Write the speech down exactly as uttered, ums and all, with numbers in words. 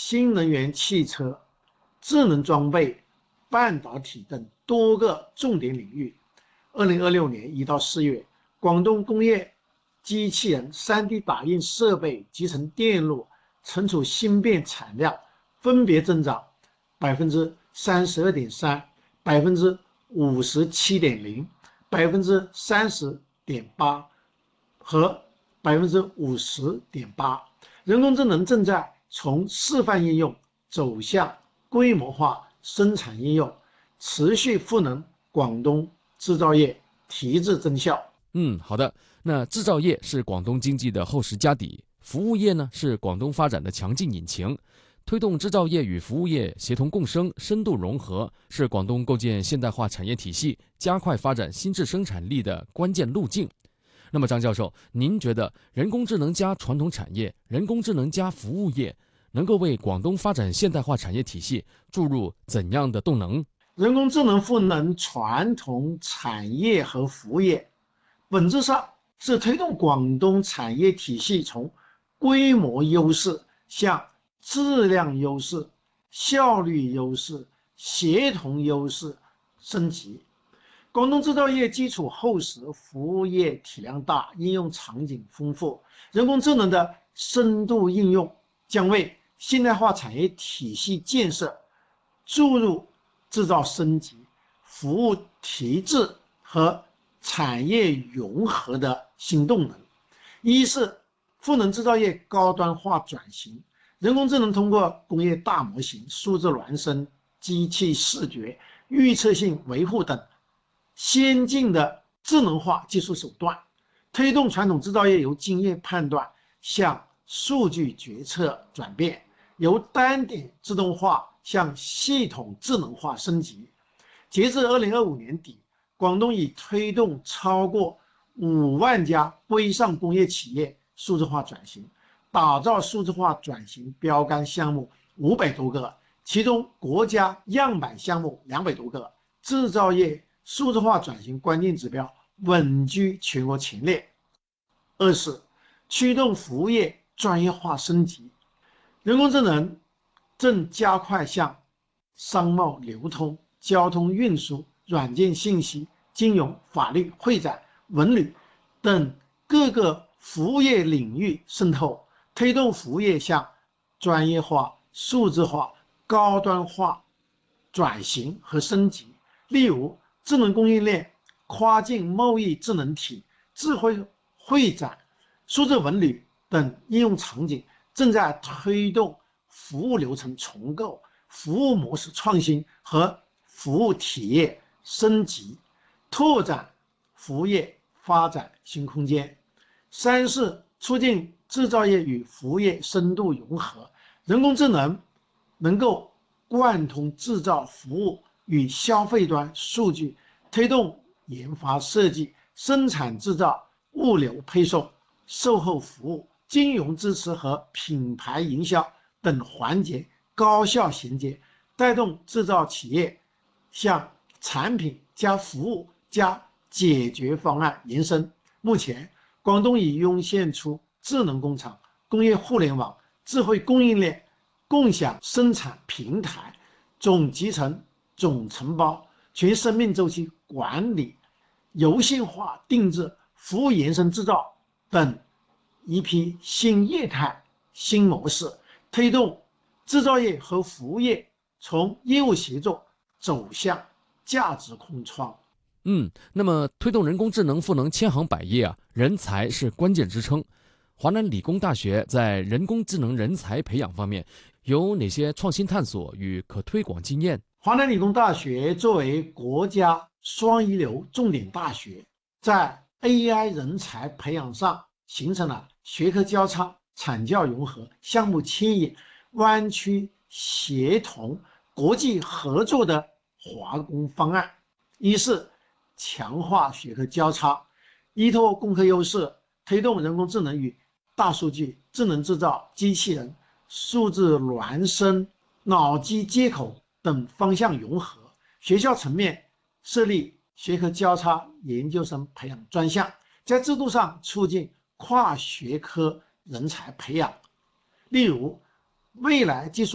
新能源汽车、智能装备、半导体等多个重点领域。二零二六年一到四月，广东工业机器人、三 D 打印设备、集成电路、存储芯片产量分别增长百分之三十二点三、百分之五十七点零、百分之三十点八和百分之五十点八。人工智能正在从示范应用走向规模化生产应用，持续赋能广东制造业提质增效。 嗯，好的。那制造业是广东经济的厚实家底，服务业呢是广东发展的强劲引擎。推动制造业与服务业协同共生、深度融合，是广东构建现代化产业体系、加快发展新质生产力的关键路径。那么，张教授，您觉得人工智能加传统产业、人工智能加服务业，能够为广东发展现代化产业体系注入怎样的动能？ 人工智能赋能传统产业和服务业，本质上是推动广东产业体系从规模优势向质量优势、效率优势、协同优势升级。广东制造业基础厚实，服务业体量大，应用场景丰富。人工智能的深度应用将为现代化产业体系建设注入制造升级、服务提质和产业融合的新动能。一是赋能制造业高端化转型，人工智能通过工业大模型、数字孪生、机器视觉、预测性维护等先进的智能化技术手段，推动传统制造业由经验判断向数据决策转变，由单点自动化向系统智能化升级。截至二零二五年底，广东已推动超过五万家规上工业企业数字化转型，打造数字化转型标杆项目五百多个，其中国家样板项目两百多个，制造业数字化转型关键指标稳居全国前列。二是驱动服务业专业化升级，人工智能正加快向商贸流通、交通运输、软件信息、金融、法律、会展、文旅等各个服务业领域渗透，推动服务业向专业化、数字化、高端化转型和升级。例如，智能供应链、跨境贸易智能体、智慧会展、数字文旅等应用场景正在推动服务流程重构、服务模式创新和服务体验升级，拓展服务业发展新空间。三是促进制造业与服务业深度融合，人工智能能够贯通制造、服务与消费端数据，推动研发设计、生产制造、物流配送、售后服务、金融支持和品牌营销等环节高效衔接，带动制造企业向产品加服务加解决方案延伸。目前，广东已涌现出智能工厂、工业互联网、智慧供应链、共享生产平台、总集成、总承包、全生命周期管理、柔性化定制、服务延伸制造等一批新业态、新模式，推动制造业和服务业从业务协作走向价值空窗。 嗯，那么推动人工智能赋能千行百业啊，人才是关键支撑。华南理工大学在人工智能人才培养方面有哪些创新探索与可推广经验？ 华南理工大学作为国家双一流重点大学，在 A I 人才培养上形成了学科交叉、产教融合、项目牵引、湾区协同、国际合作的华工方案。一是强化学科交叉，依托工科优势，推动人工智能与大数据、智能制造、机器人、数字孪生、脑机接口等方向融合。学校层面设立学科交叉研究生培养专项，在制度上促进跨学科人才培养。例如，未来技术